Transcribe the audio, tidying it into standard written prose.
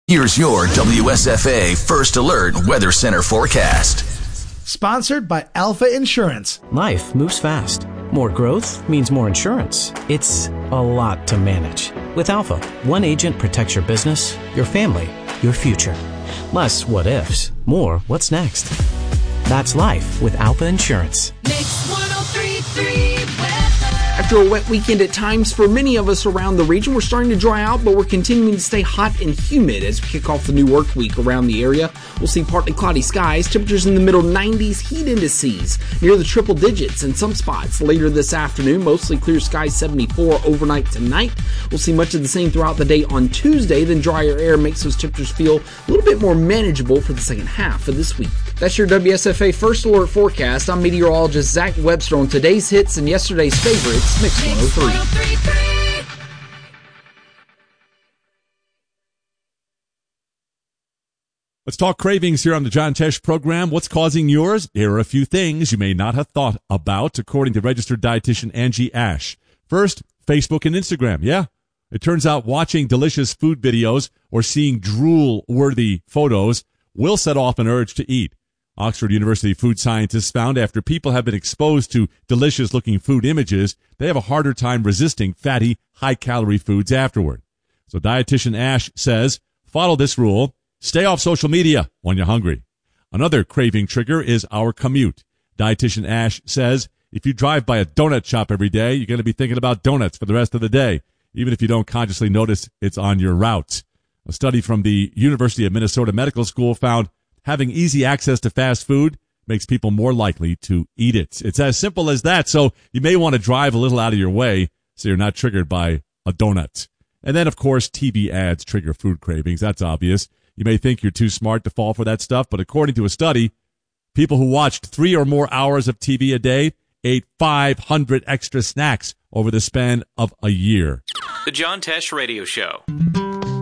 Here's your WSFA First Alert Weather Center forecast. Sponsored by Alpha Insurance. Life moves fast. More growth means more insurance. It's a lot to manage. With Alpha, one agent protects your business, your family, your future. Less what ifs, more what's next. That's life with Alpha Insurance. Mix 103.3 weather. After a wet weekend at times for many of us around the region, we're starting to dry out, but we're continuing to stay hot and humid as we kick off the new work week around the area. We'll see partly cloudy skies, temperatures in the middle 90s, heat indices near the triple digits in some spots later this afternoon. Mostly clear skies, 74 overnight tonight. We'll see much of the same throughout the day on Tuesday. Then drier air makes those temperatures feel a little bit more manageable for the second half of this week. That's your WSFA First Alert forecast. I'm meteorologist Zach Webster on today's hits and yesterday's favorites. Mix 103. Let's talk cravings here on the John Tesh program. What's causing yours? Here are a few things you may not have thought about, according to registered dietitian Angie Ash. First, Facebook and Instagram. Yeah, it turns out watching delicious food videos or seeing drool-worthy photos will set off an urge to eat. Oxford University food scientists found after people have been exposed to delicious-looking food images, they have a harder time resisting fatty, high-calorie foods afterward. So dietitian Ash says, follow this rule. Stay off social media when you're hungry. Another craving trigger is our commute. Dietitian Ash says, if you drive by a donut shop every day, you're going to be thinking about donuts for the rest of the day, even if you don't consciously notice it's on your route. A study from the University of Minnesota Medical School found having easy access to fast food makes people more likely to eat it. It's as simple as that, so you may want to drive a little out of your way so you're not triggered by a donut. And then, of course, TV ads trigger food cravings. That's obvious. You may think you're too smart to fall for that stuff, but according to a study, people who watched 3 or more hours of TV a day ate 500 extra snacks over the span of a year. The John Tesh Radio Show.